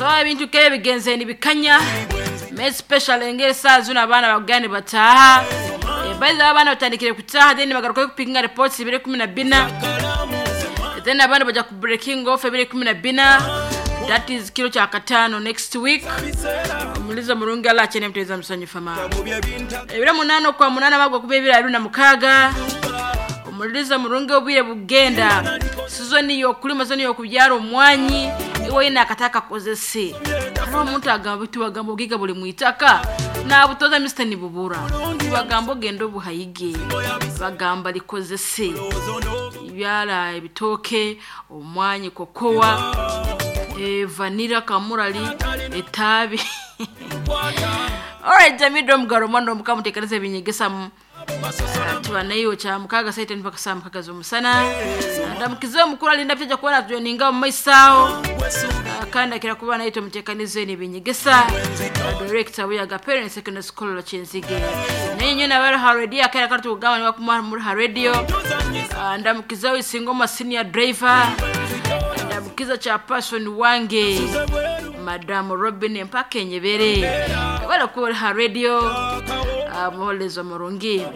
so ibintu kebe bigenze ni bikanya me special engere sazu n'abana bagani bataha bazi abana batandikire kutaha then bagaruka kupinga reports 2014 then abana baja ku breaking off 2014 that is kilo cha katano next week muliza murungi ala chene mteza msanyu fama ebira munano kwa munana magwa kubebira ari na mukaga muliza murungi obire bugenda sizoni yo kulima zoni yo kubyaro mwanyi iwe ina akataka kozese ro umuntu agamba tubagambo giga buli muitaka na butoza Mr Nibubura tubagambo gendo buhayige bagamba likozese ibyara ibitoke omwanyi kokowa vanilla kamurali etabi alright jamido mgaromando mukamutekereza binyegesa tubanayo cha mukaga site mpaka saa mukaga zomusana ndamukizo mukuru alinda pyaje kuona tuninga mu maisao kanda kira kubana ito mutekanize ni binyegesa director wa Parent Secondary School Chenzige nenye na wale radio akara kartu kugabana wa muri radio ndamukizo isingoma senior driver ndamukizo cha person wange Madam Robin mpaka nyebere wala ku radio molezo morungi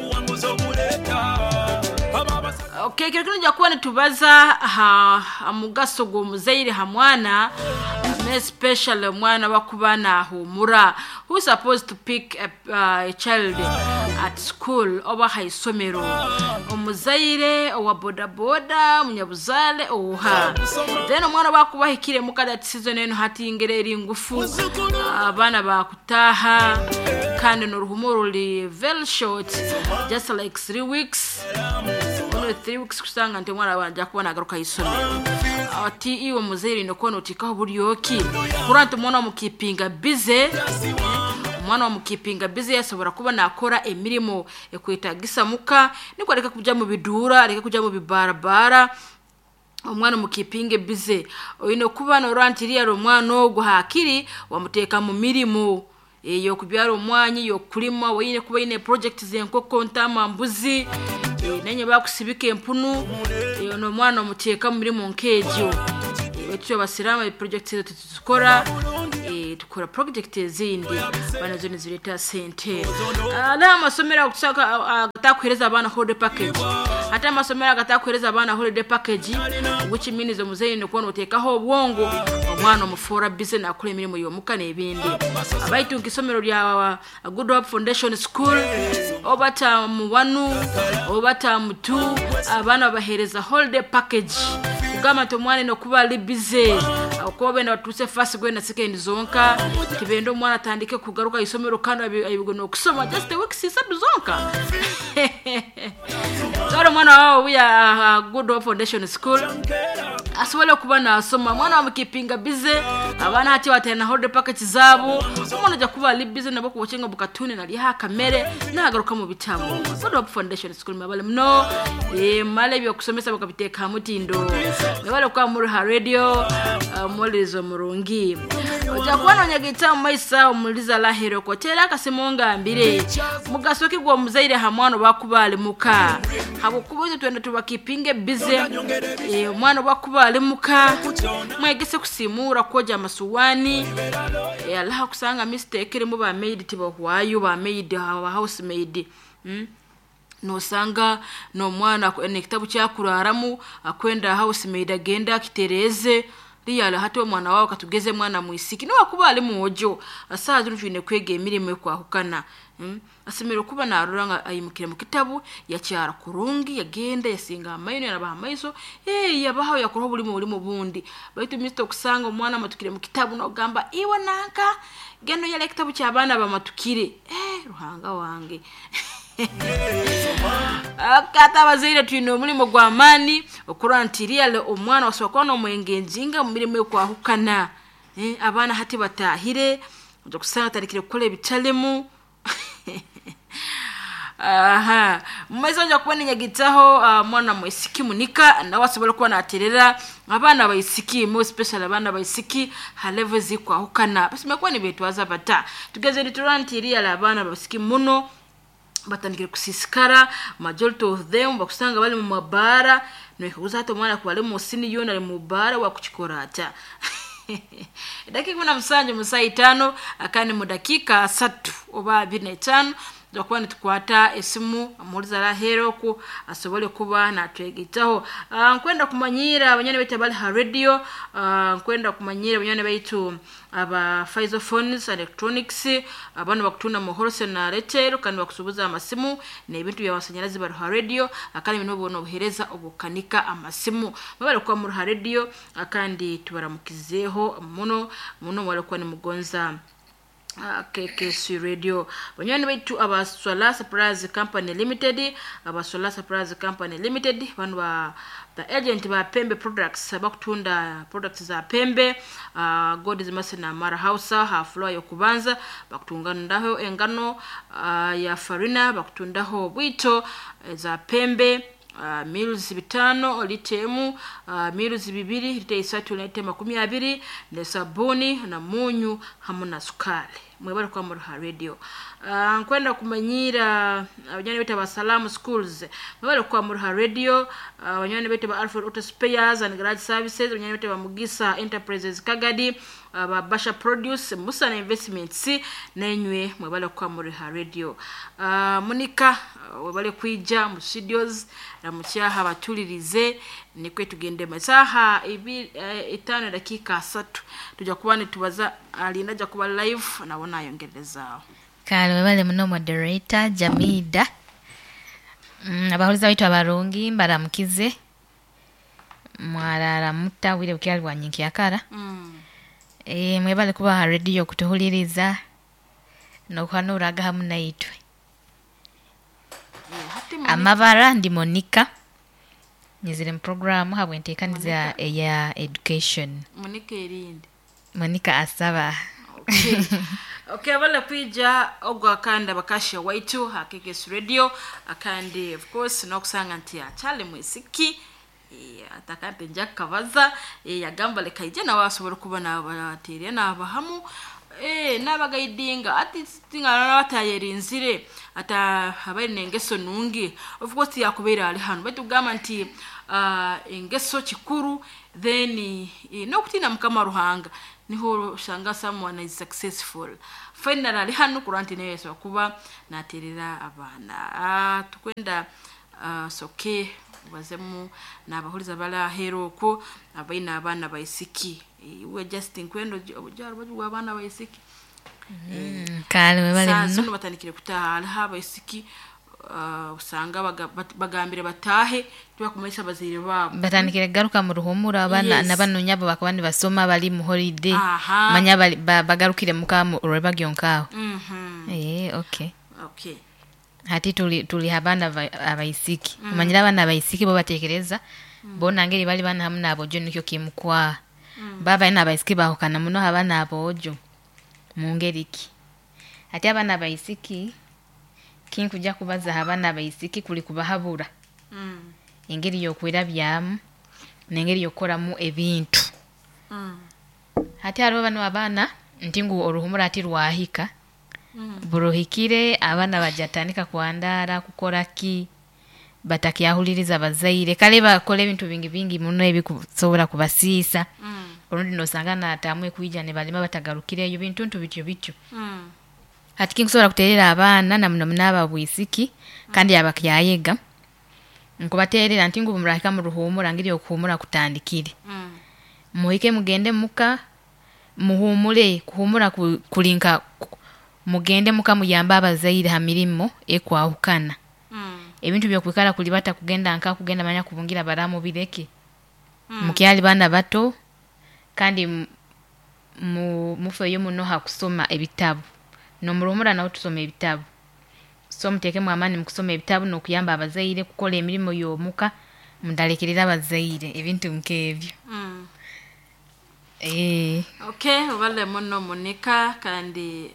okay kile kinja kuwa nitubaza amugaso go muzaire hamwana me special mwana wakubana humura who supposed to pick a child at school oba haisomero umuzaire wa boda munyabuzale oha then mwana bakubahikire mukada season eno hati ingereri ngufu abana bakutaha kandi n'uruhumuro li very short just like 3 weeks only 3 weeks kusanga nte mwana wanja kubona garuka isomero ati iwo muzaire no kono tikaho buryoki kurantu mwana mukipinga busy mwana wa mukipinga busy yasobora kuba nakora emirimo ekwetagisa muka niko reka kujya mu bidura reka kujya mu bibarabara omwana mukipinge busy oyino kuba no rantiriya ro mwana oguhakiri wamuteka mu mirimo eyo kubyaro omwanyi yo kulima wayine kuba ine project zenkoko ntama mbuzi nenye bakusibike empunu eyo no mwana muteka mu mirimo nkejo wetu basirama project zetu tuzikora tukora project zindi banazo nizileta sente ala masomera kusaka agatakuhereza abana holiday package hata masomera agatakuhereza abana holiday package which means omuzeyi no kono otekaho obwongo omwana omufora busy na kule mirimo yo mukana ebindi abaitu nkisomero lya Good Hope Foundation School obata mu wanu obata mu 2 abana bahereza holiday package kugama to mwana no kuba libize akobe na batuse fast gwe na second zonka kibendo mwana atandike kugaruka isomero kandi abigo no kusoma just a week sisadu zonka zaro mwana wao ya Good Hope Foundation School aswele kuba na asoma mwana amukipinga bize abana hati watena holiday package zabo umwana ja kuba libize na bako wachenga bukatune na liha kamere na agaruka mu bitabo Good Hope Foundation School mabale mno male byo kusomesa bakabiteka mutindo mabale kwa muri radio molezo murungi oja kwana nyagita maisa umuliza lahero kotera kasimonga ambire mugasoki gwa muzaire hamwano bakubale muka habo kubuze twenda tubakipinge bize mwana bakubale muka mwegese kusimura koja amasuwani alaha kusanga mistake mu ba maid tibo hwayo ba maid hawa house maid no sanga no mwana ene kitabu cyakuraramu akwenda house maid agenda kitereze liyala hato mwana wao katugeze mwana muisiki no wakubale muojo asaza nfine kwege emirimo kwa hukana asemero kuba naruranga ayimukire mu kitabu yacyara kurungi yagenda yasinga amayino yarabaha maiso yabaho yakoro buli mu bundi baitu misto kusanga mwana matukire mu kitabu no gamba iwe nanka geno yale kitabu cy'abana bamatukire ruhanga wange akata bazire twino mulimo gwa amani okurantiria le omwana wasokona omwengenjinga mu mirimo kwa hukana abana hati batahire nje kusanga tarikire kole bitalemu mumaizo nja kubona nyagitaho mwana mwisiki munika na wasobora kuba naterera abana bayisiki mo special abana bayisiki halevo zikwa hukana basi mekuwa ni betu azabata tugeze liturantiria la abana bayisiki muno batandikira kusisikara majority of them bakusanga bali mu mabara no ikaguza hato mwana kwa le musini yona le mubara wa kuchikorata dakika 17 musa 5 akandi mu dakika 3 oba 25 dokuba nitukwata esimu amuliza la hero ku asobole kuba natwegitaho. Nkwenda kumanyira abanyane baitu abali ha radio, nkwenda kumanyira abanyane baitu aba Pfizer phones electronics, abantu bakutunda mu wholesale na retail kandi bakusubuza amasimu n'ebintu bya wasanyarazi bari ha radio akandi bino bono buhereza obukanika amasimu babali kwa mu ha radio akandi tubaramukizeho muno wale kwa ni mugonza KKC radio. Banyani baitu aba Solar Surprise Company Limited, aba Solar Surprise Company Limited banwa the agent ba Pembe products bakutunda products za Pembe, God is Masina Mara House ha floor yo kubanza bakutunga ndaho engano ya farina bakutundaho bwito za Pembe. Miruzi 5 litemu miruzi 2 lite 3 lite 20 ne sabuni na munyu hamuna sukali mwebale kwa mu radio. Nkwenda kumanyira abanyane bita ba Salamu Schools mwebale kwa mu radio, abanyane bita ba Alfred Auto Spares and Garage Services, abanyane bita ba Mugisa Enterprises Kagadi, ba Basha Produce Musa na Investments nenywe mwebale kwa mu radio. Monica wabale kuija mu studios na mucyaha batulirize nikwe tugende masaha 5 dakika 3 tujya kubane tubaza alinda ja kuba live nabona yongereza kale bale muno moderator Jamida abahuliza baitu abarongi mbaramukize mwarara muta wile ukyali wanyinki yakara mwebale kuba radio kutuhuliriza no kwanuraga hamwe naitwe. Amabara ndi Monica nizire mu program habwentekaniza ya education. Monica erindi Monica asaba. Okay, wala kwija ogwa kanda bakasha waitu ha KKS radio akandi of course nokusanga nti achale mwisiki atakampe njaka baza yagamba lekaije na wasobora kubona abateria na abahamu nabagaidinga ati tinga natayerinzire ata habari nengeso nungi of course yakubera ali hano batu gama nti engeso kikuru then no kutina mukama ruhanga niho shanga someone is successful finally hano kuranti neso kuba naterera abana tukwenda soke bazemu nabahuliza bala hero ko abaina abana baisiki we just inkwendo bajwa abana baisiki kale bale sano batanikire kutaha ha baisiki usanga bagambire batahe tubakumaisha bazire babo batanikire garuka mu ruhumura abana nabano nyabo bakabandi basoma bali mu holiday manya bagarukire mukamu rebagionkaho okay hati tuli habana abaisiki umanyira abana abaisiki bo batekereza bona ngeri bali bana hamna abojo nikyo kimukwa baba ina abaisiki bahokana muno habana abojo mungeriki hati abana abaisiki kinkuja kubaza habana abaisiki kuli kubahabura ingeri yokwera byamu nengeri yokoramu ebintu hati aro bano abana ntingu oruhumura ati rwahika burohikire abana bajatanika kuandara kukora ki batakiyahuliriza bazaire kale bakole ebintu bingi muno ebikusobora kubasiisa orundi nosangana atamwe kuija ne balima batagarukire eyo bintu bityo hati kinkusobora kuterera abana na muno munaba bwisiki kandi abakiyayega nkubaterera ntingu bumurahika mu ruhumura ngiri okuhumura kutandikire muhike mugende muka muhumure kuhumura kulinka mugende muka muyamba abazaire ha mirimo ekwahukana ebintu byokwikala kulibata kugenda manya kubungira baramu bireke mukyali bana bato kandi mufeyo muno hakusoma ebitabu no murumura nawo tusoma ebitabu so muteke mu amani mukusoma ebitabu no kuyamba abazaire kukola emirimo yomuka mundalekerera abazaire ebintu nkebyo okay wale muno Monica kandi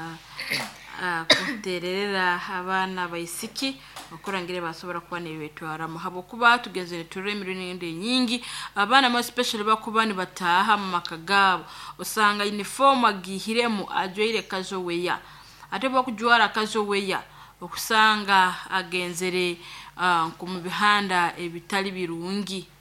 kuterera abana baisiki okurangire basobora kubana ibetwara muhabo kuba tugeze turemire n'indi nyingi abana mo special bakubani bataha mu makagabo usanga uniform agihiremu ajoire kazo weya ate bakujwara kazo weya okusanga agenzere ku mubihanda ebitali birungi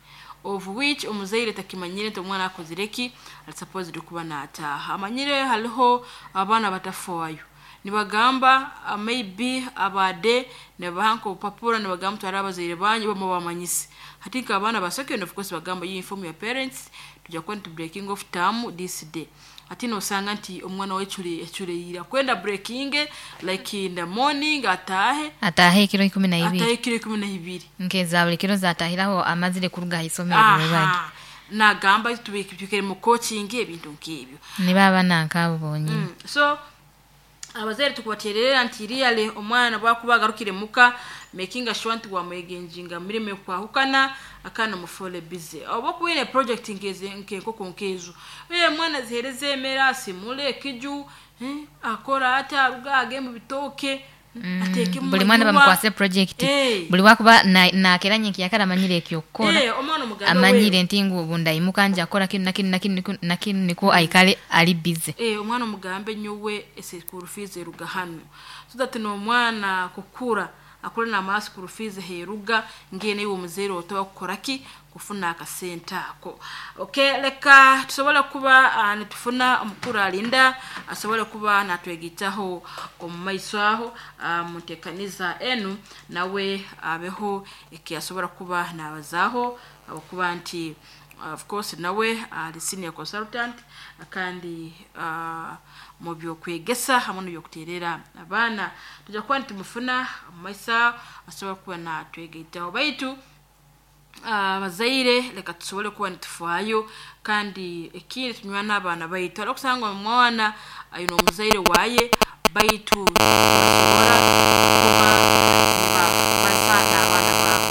of which umuzaire takimanyire to mwana akozireki ali supposed kuba nataha amanyire haliho abana batafoyo nibagamba maybe abade nebahanko papura nibagamba twara abazaire banyu bamo bamanyise hatika abana ba second of course bagamba you inform your parents tujya kwenda breaking of term this day ati no sanga nti omwana wechure yira kwenda breaking like in the morning atahe kilo 12 nkeza buli kilo zatahiraho amazire kuruga isomero bwebandi nagamba tubikire mu coaching ebintu nkebyo nibaba nankabo bonye so abazaire tukubaterera nti really omwana bwakubagarukire muka making a sure nti wamwegenjinga mirime kwahukana akana mufole busy obo kuine project ngeze nkeko konkezo mwana zihereze emera simule kiju akora ata rugage mu bitoke ateke mu buli mwana bamukwase project buli wakuba na keranye kiyakara amanyire kyokora amanyire ntingu ubundayimuka nje akora kinu niko aikale ali busy omwana mugambe nyowe school fees ruga hano so that no mwana kukura akora na ma school fees heruga ngene iwo muzero otoba kukoraki kufuna akasenta ako okay leka tusobola kuba nitufuna omukura alinda asobola kuba natwegitaho omumaiso aho mutekaniza enu nawe abeho ekiasobola kuba nabazaho abakuba nti of course nawe ali senior consultant kandi mu byokwegesa hamwe n'ibyokuterera abana tujya kwa ntimufuna amaisa asobola kuba natwegitaho baitu abazaire leka tusobole kuba nitufayo kandi ekindi tunywana abana baitu arakusanga umwana ayino muzaire waye baitu basobora kuba basana abana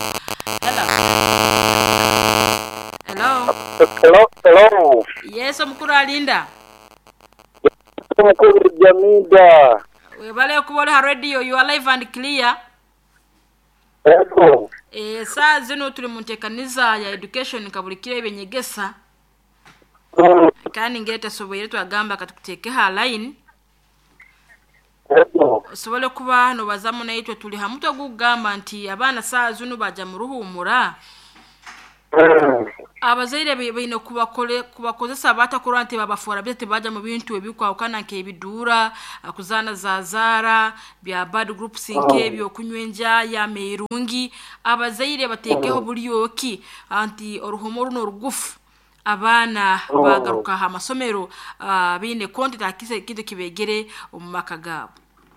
babo hello yes omukuru alinda omukuru Jamida webale kubola radio you are live and clear hello saa zino tuli muntekaniza ya education kabulikire benyegesa kandi ngeta soboyire twagamba katukuteke ha line sobole kuba no bazamu na yitwe tuli hamuto gugamba nti abana saa zino baja mu ruhumura abazaire bino kubakozesa batakora nti babafora byete baja mu bintu ebikwakana nke ebidura akuzana zazara bya bad groups nke byo kunywenja ya merungi abazaire batekeho bulyoki anti oruhumuru no rugufu abana bagaruka ha masomero bine konti takise kitu kibegere omumaka gabo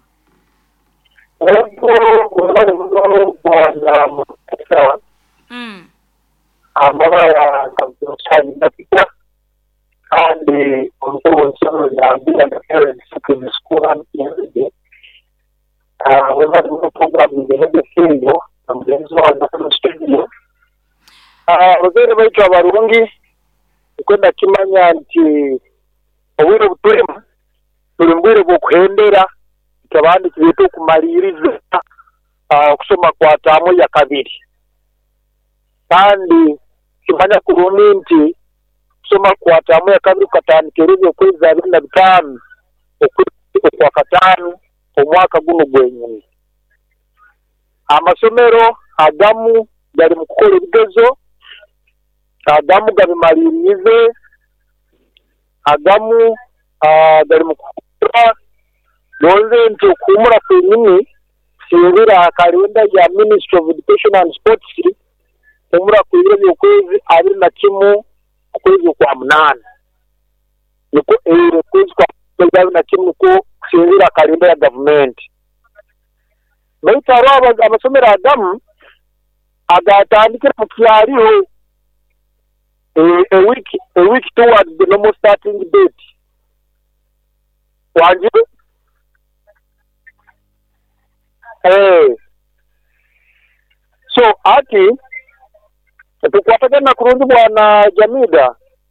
amabara kabusani ndapika kandi umusozo yambira na parents in school and yesterday we had a program in the studio and then so on the studio bazere baitu abarungi kwenda kimanya nti obwire butwema tulimbwire bwokuhendera kabandi kibitu kumaliriza kusoma kwa tamu ya kabiri kandi kimanya kurumi nti kusoma kwa tamu ya kabiri katandikirizo kweza 25 okwa katanu omwaka guno gwenyini amasomero agamu gali mukukola ebigezo agamu gabimalirize agamu gali mukukola lonze nti okumura kwenyini singira kalenda ya Ministry of Education and Sports umura kuire byokwezi 21 okwezi kwa 8 niko kwezi kwa 21 ko singira kalenda ya government baitaro amasomero agamu agatandikira mu kyariho a week towards the normal starting date wanje so ati tukwatagana kurunzi bwana Jamida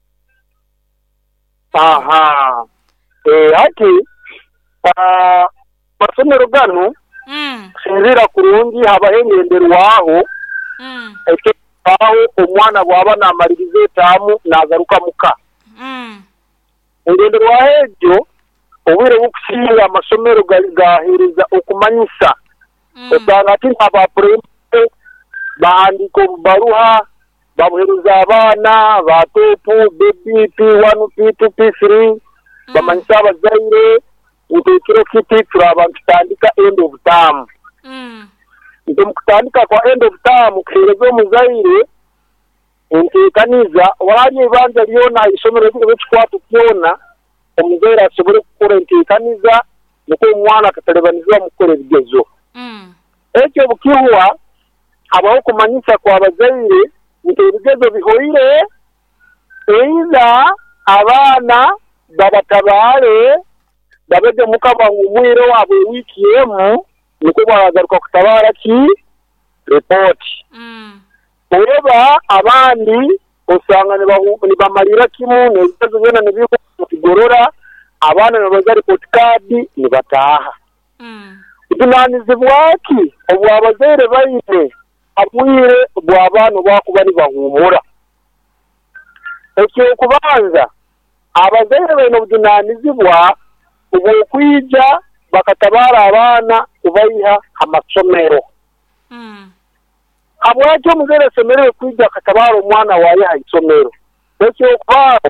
ati masomero gano sinzira kurungi habahengenderwaho aho omwana bwaba namalirize tamu nagaruka muka engenderwaho ejo obwire bukusinga amasomero gahiriza okumanyisa osanga ati aba primary bahandika obubaruha babuheruza abana batopu P1 P2 P3 bamanyisa abazaire utekero kiti turaba tutandika end of term ndo mukutandika kwa end of term kuherezo muzaire intikaniza wali ibanja liona isomero cy'kwatu kyona omuzaire asobore gukora intikaniza nuko umwana akatelebanizwa mukore bigezo ekyo bukiwa abaho kumanyisa kwa abazaire ibigezo bihoire eiza abana babatabare babeje mukaba ngumwiro wabo wikiyemu nuko baragaruka kutabara ki report Ureba abandi usanga ni bamarira kimu nebizo byona nibiko kugorora abana nabaza report card ni bataha Ibinanizi bwaki obwabazaire bayite abwire bw'abantu bakubari bahumura ekyo kubanza abazaire bene obudinanizi bwa ubu kwija bakatabara abana kubayiha amasomero abwacyo muzere semerewe kwija akatabara umwana wayiha isomero ekyo kubanza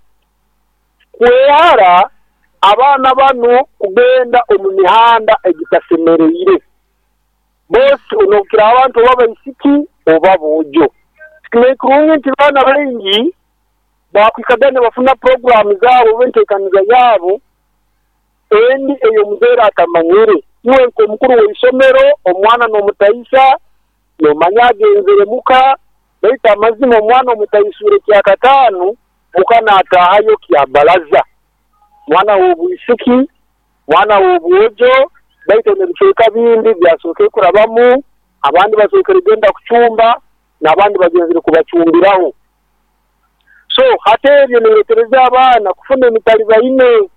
kwehara abana bano kugenda omumihanda egitasemereire bose unokira abantu babayisiki oba bojo kimekurungi nti bana bengi bakwikagane bafuna program zabo bentekaniza yabo endi eyo muzera atamanyire iwe nko mukuru w'isomero omwana no mutayisa no manyagenzere muka baita amazima omwana omutayisure kya katanu mukana atahayo kya balaza mwana w'ubwisiki mwana w'ubwojo baita nebiceka bindi byasoke kurabamu abandi basokere genda kucumba nabandi bagenzere kubacumbiraho so hatebye neretereza abana kufuna imitaliza ine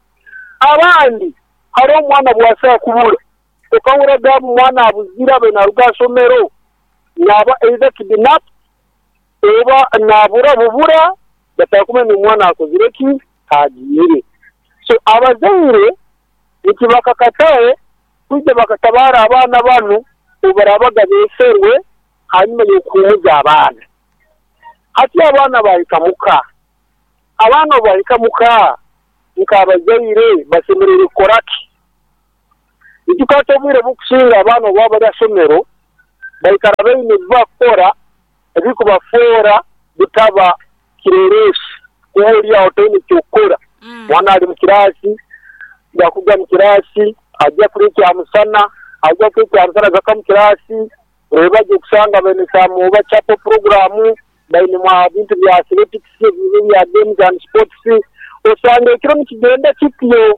abandi hari umwana bwasa kubura ukabura gabu mwana abuzira be na rugasomero naba eza kidnap eba nabura bubura batakume ni mwana akozire ki kagire so abazaire ikibakakataye kujya bakatabara abana banu ubarabaga beserwe hanyuma yokuza abana hati abana bayikamuka abana bayikamuka nkabazaire basemerere koraki itukatobire bukushinga abana baba basomero bayikarabe ne bakora ebiko bafora bitaba kirereshi kuhuri autoni cyokora mwana ari mu kirasi yakuga mu kirasi ajya kuri cya musana ajya kuri cya musana gaka mu kirasi reba je kusanga bene samu bachapo programu baine mwa bintu bya athletics bya games and sports usanga kiro mu kigenda kitiyo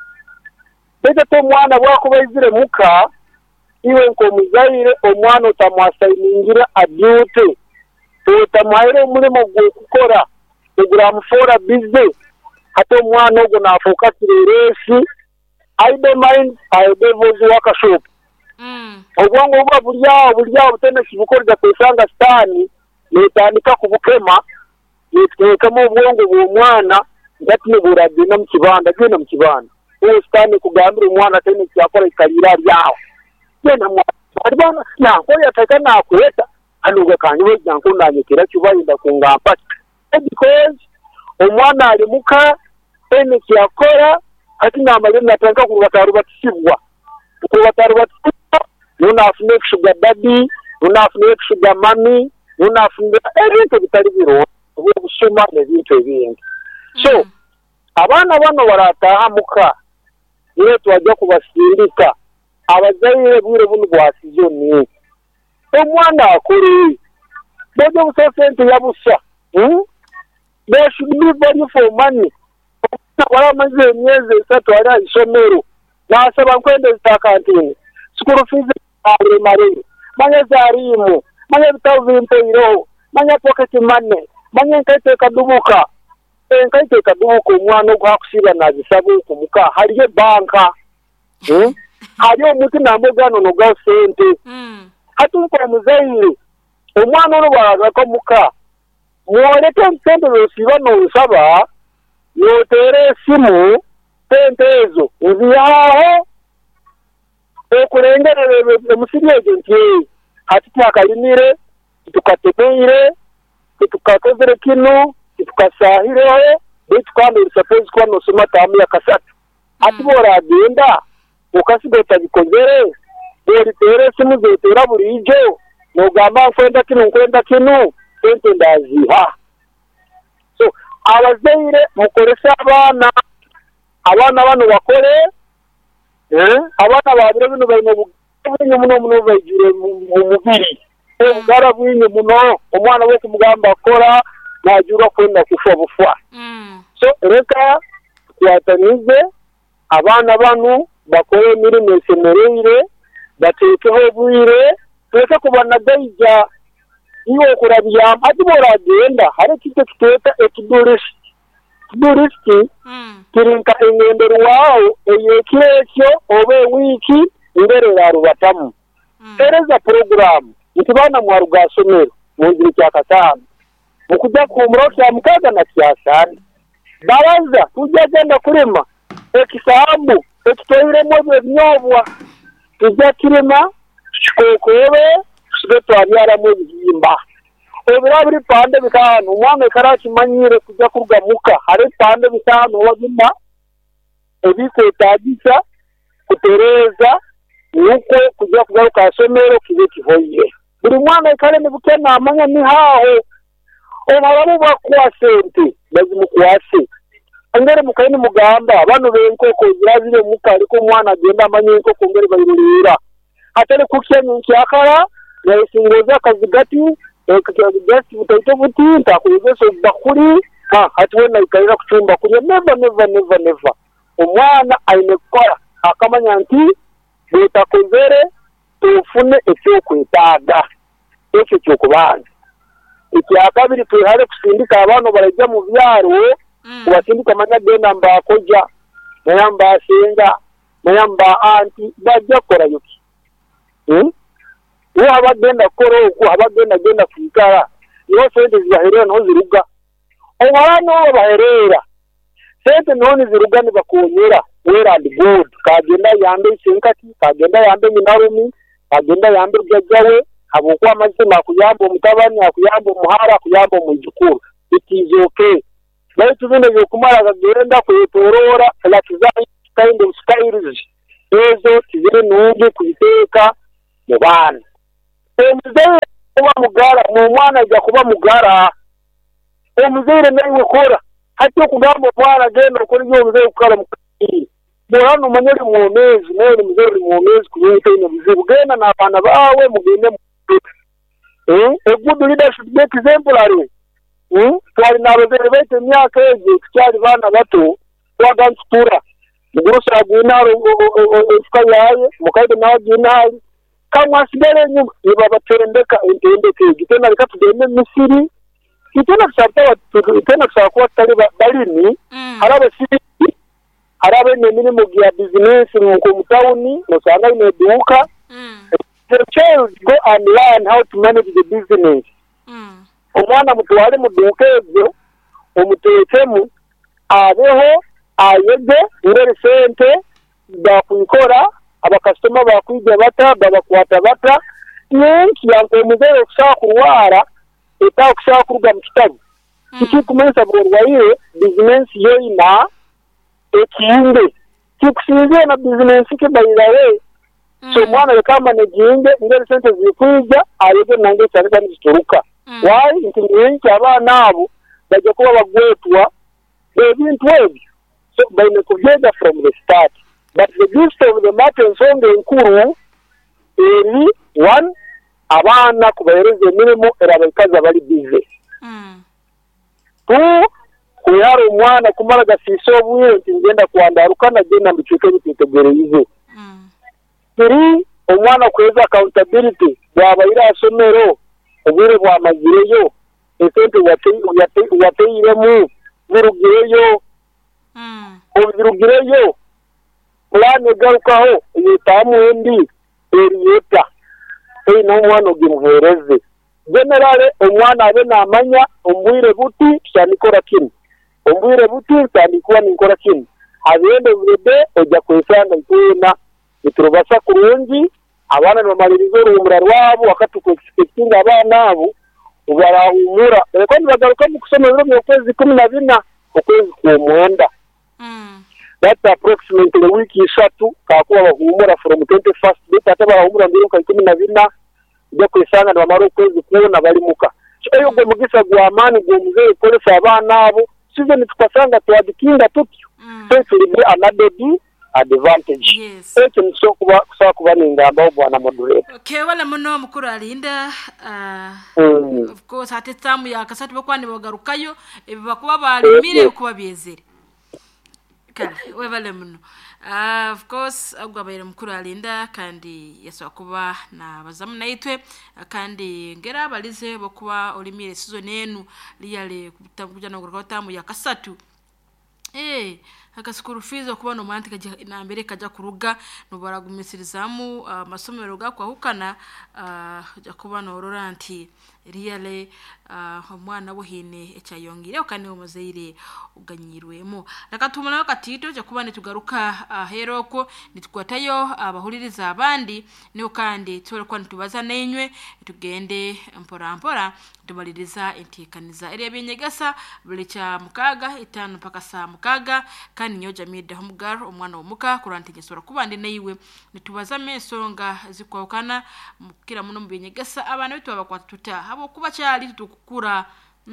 bete to mwana bwako bayizire muka iwe nko muzaire omwana utamwasayiningira adute utamwaire umurimo gwo gukora program for business hato mwana ugo nafuka kirereshi I don't mind I devote workshop ubwango buba burya butene kibukorera kwesanga stani netandika kubukema yitwekamo ubwongo bw'umwana ndati n'uburabe no mu kibanda genda mu kibanda uwo stani kugambira umwana tene cyakora ikarira ryawo genda mwana nako yataka nakweta anuga kanyiwe janko nanyekera cyubayinda kungamba because umwana ari muka tene cyakora ati namale natanga kubatarubatisibwa nunafune kushuga daddy nunafune kushuga mami nunafune ebintu bitari biro ubusuma n'ebintu ebindi so abana bano barataha muka niyo twajya kubasindika abazaire bwire bunu bwasizo ni omwana akuri bodo busente yabusa they should be very for money wala maze myezi 3 ari isomero nasaba kwende zitakantini school fees ari mari manya zarimu manya bitavimpe iro manya pocket money manya nkate kadubuka umwana gwa kusiba nazisabu kumuka hariye banka hariyo muti namugano no ga sente hatuko muzaire umwana no baraga ko muka muoleke mpendo rosiba no usaba yotere simu tentezo uziyaho okurengerere musiriye nti hati twakalimire tukatepeire tukakozere kino tukasahireho bitwande suppose kwa no soma tamu ya kasatu atibora agenda ukasiga utabikozere bori tere simu zetera burijo no gamba kwenda kino sente ndaziha. So abazeire mukoresa abana bano bakore abana babire bino bari mu muno bayijure mu mubiri ubwara bwinyo muno umwana wo kumugamba akora najura kwenda kufa bufwa. So reka twatanize abana banu bakore mirimo semerere batekeho bwire twese kubana dayija iyo kurabya atibora agenda hari kito kiteta ekidurishi kirinka engendero wao eyekirekyo obe wiki imbere ya rubatamu tereza program itibana mu rugasomero mu ngiri cya katanu mukujya kumuro cya mukaga na cyasani baraza tujya genda kurema ekisambu ekitoyiremo byobwa tujya kirema kokobe twanyara mu bihimba ebirabiri pande bitanu umwana karaki manyire kujya kurgamuka hari pande bitanu wagima ebikotagisa kutereza nuko kujya kugaruka somero kibe kihoye buri mwana kare ne bukena amanya ni haho obarabu bakwa sente bazimu kwase angere mukayini mugamba abantu benkoko zirazire mukari ko mwana agenda amanye ko kongere bayirira atari kukenye cyakara yasingoza kazigati ekakagati butaito butinta kuyeso bakuri hatwe na ikarira kuchumba kuri never umwana ainekora akamanya nti bitakozere tufune ekyo kwitaga ekyo cyokubana icyakabiri tuhare kusindika abantu barajya mu byaro kubasindika amanyagenda mbakoja nayamba senga nayamba anti bajya kora yuki uwo abagenda koro uko abagenda kwikara niho sente zibaherera no ziruga obano baherera sente none ziruga ni bakonyera wera and good kagenda yambe senkati kagenda yambe minarumi kagenda yambe byajawe abukwa amazima kuyambo mutabani akuyambo muhara kuyambo mujukuru it is okay bari tubine yo kumara kagenda kuyitorora la kizai kind of styles ezo tizire nungi kuyiteka mu bana omuzeire kuba mugara mu mwana ajya kuba mugara omuzeire nawe kora hati okugamba mwana genda okora ibyo omuzeire ukara mukiri borano manyeri mu mezi nawe muzeire mu mezi kuyita ino bizibu genda n'abana bawe mugende mu a good leader should be exemplary twari n'abazeire bete myaka eje cyari bana bato twagantura mugurusa gwinaro uskayaye mukaide na gwinari kama sigare nyuma ibabatendeka intendeke gitena rikatudeme Misiri gitena kusaba gitena kusaba kwa tari balini harabe siri harabe nemini mugia business mu mutawuni musanga ine duka the child go and learn how to manage the business umwana mutware mu duka ebyo umutekemu abeho ayege ire sente bakuyikora abakastoma bakwijya bata babakwata bata nenki yanko muzero kushaka kurwara eta kushaka kuruga mu kitabu iki kumensa borwaire business yoina ekinde kikusize na business ke bayirawe so mwana kama ne jinge ngere sente zikwijya arebe nange cyane kandi zituruka why intinyenki abana abo bajya kuba bagwetwa ebintu ebyo so bayine kugenda from the start. But the gist of the matter is on the nkuru eri one abana kubahereza mirimo erabikaza bari busy tu kuyaro umwana kumara gasiso bwiye ngenda kwandaruka na genda mbicike bitegereye tiri umwana kweza accountability yabayira asomero ubire bwa magireyo esente yateyiremu birugireyo ubirugireyo plane garukaho yitamu endi eriyeta no mwana ugimuhereze generale umwana abe namanya umbwire buti cyanikora kino umbwire buti cyandikuwa nikora kino abende urebe ojya kwesanga itena biturubasa kurungi abana bamaririzo rumura rwabo wakati ku expecting abana abo barahumura ariko nibagaruka mu kusoma rero mu kwezi 14 ukwezi kumwenda that's approximately wiki 3 kakuba bahumura from 21st date atabarahumura mbere ku 14 byo kwisanga bamara ukwezi kubona bari muka cyo ngo mugisa gwa amani ngo muzeye kolesa abana abo sizo nitukasanga twadikinda tutyo so tuli another advantage yes nso kuba ningamba bwana moderator okay wala muno mukuru alinda of course hate tamu ya kasatu bakwani bagarukayo ebibakuba balimire kuba byezere kale webale muno of course agwabaire mukuru alinda kandi yaswa kuba na bazamu naitwe kandi ngera abalize bokuba olimire season enu liyale kutabujja no kuruka tamu ya kasatu akaskuru fizo kuba no manti kaje na mbere kaja kuruga no baragumisirizamu amasomero gakwahukana ja kuba no roranti riyale omwana buhine ecyayongire okane umuzeire uganyirwemo rakatumana wakatito ja kuba nitugaruka heroko nitugwatayo abahuririza abandi niyo kandi tore kwa nitubaza nenywe tugende mpora tubaliriza intikaniza erebenyegasa bulicha mukaga 5 mpaka saa mukaga kandi nyoja mida humgar omwana omuka kurantinye sora kubandi neyiwe nitubaza mesonga zikwakana mukira muno mubenyegasa abana bitu abakwatuta abo kuba cyali tukukura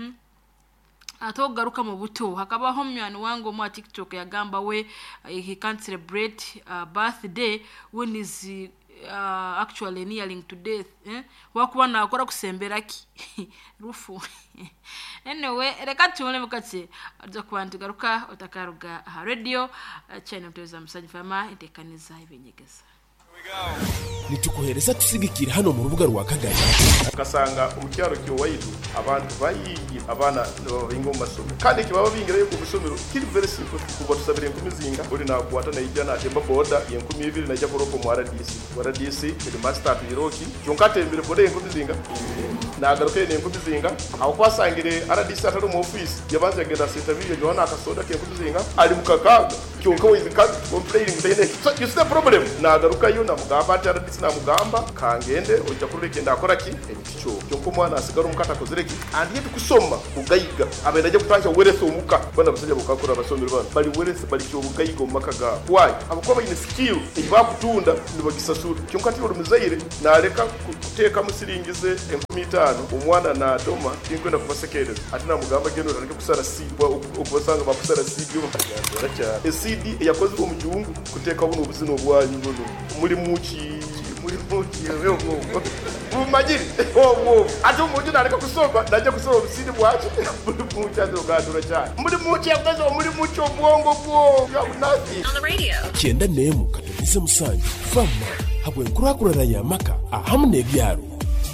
atogaruka mu buto hakabaho mwana wangu mu TikTok yagamba we he can't celebrate birthday when is actually nearing to death wakuba nakora kusemberaki rufu anyway reka tumule mukatse aza kubantugaruka otakaruga radio channel tuza musaji fama itekaniza ibenyegeza nitukohereza tusigikira hano mu rubuga rwa Kagari ukasanga umucyaro cyo wayidu abantu bayiyi abana bingo masomo kandi kibaba bingira yo kubusomero kiri very simple kuba tusabire nkumizinga uri na kuwata na ijana atemba boda yenkumi 2 na jakoropo mu RDC ni master Hiroki jonkate mbere boda yenkumizinga nagaruke nenkumizinga aho kwasangire RDC atari mu office yabanze agenda sita video Johanna akasoda kenkumizinga ali mukakaga cyonka wizika complaining ndene so you see the problem nagaruka yo na mugamba RDC na mugamba kangende ujya kureke ndakora ki ebikicho cyonko mwana asigara umukata kozereki andi yetu kusoma ugayiga abenda je kutanja werese umuka bana busajya bukakura abasomero bana bali werese bali cyo ugayiga umakaga why abakoba ine skill ibakutunda nibagisasura cyonko ati uri muzaire nareka kuteka musiringize 15 umwana na doma tinkwenda kubasekereza ati na mugamba gendo ranike kusara sibwa ukubasanga bakusara sibyo baracha CD yakoze mu gihugu kuteka buno ubuzino bwanyu buno muri muki yo umagiri ati umuntu nareka kusomba ndaje kusoma ubusini bwacu muri muki azogadura cyane muri muki yakoze muri muki obwongo bwo yabunazi on the radio cyenda nemu katubize musange fama habwe nkurakurana ya maka ahamne byaro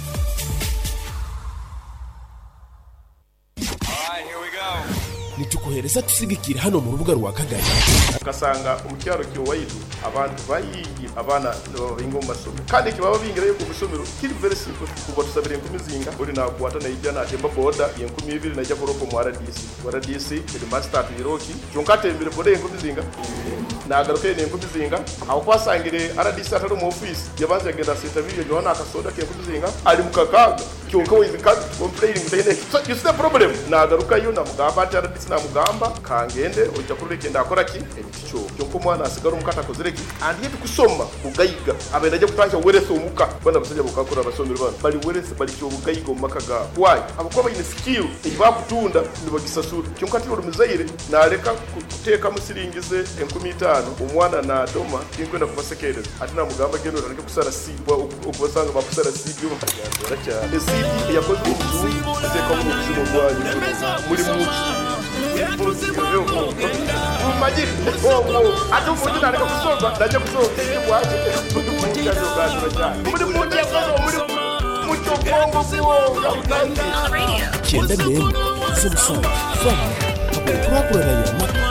nitukohereza tusigikira hano mu rubuga rwa Kagari ukasanga umucyaro cyo wayidu abantu bayiyi abana bingo masomo kandi kibaba bingira yo kubusomero kiri very simple kuba tusabire nkumizinga uri na kuwata na ijana atemba boda yenkumi 2 na jakoropo mu RDC ni master Hiroki jonkate mbere boda yenkumizinga nagaruke nenkumizinga aho kwasangire RDC atari mu office yabanze agenda sita video Johanna akasoda kenkumizinga ali mukakaga cyonka wizika complaining ndene so you see the problem nagaruka yo na mugamba RDC na mugamba kangende ujya kureke ndakora ki ebikicho cyonko mwana asigara umukata kozereki andi yetu kusoma ugayiga abenda je kutanja werese umuka bana busajya bukakura abasomero bana bali werese bali cyo ugayiga umakaga why abakoba ine skill ibakutunda nibagisasura cyonko ati uri muzaire nareka kuteka musiringize 15 umwana na doma tinkwenda kubasekereza ati na mugamba gendo ranike kusara sibwa ukubasanga bakusara sibyo baracha CD yakoze mu gihugu kuteka buno ubuzino bwanyu muri muki umagiri ati umuntu nareka kusomba ndaje kusoma ubusini bwacu muri azogadura cyane muri muki yakoze muri mucyo bongo bwo yabunazi on the radio cyenda nemu katubize musange fama habwe nkurakurana ya maka